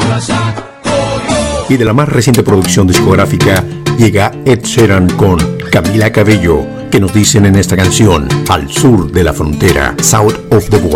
Y de la más reciente producción discográfica llega Ed Sheeran con Camila Cabello, que nos dicen en esta canción, Al sur de la frontera, South of the Border.